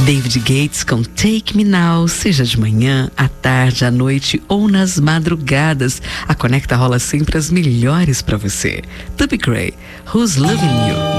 David Gates com Take Me Now, seja de manhã, à tarde, à noite ou nas madrugadas. A Conecta rola sempre as melhores pra você. Tubi Gray, Who's Loving You?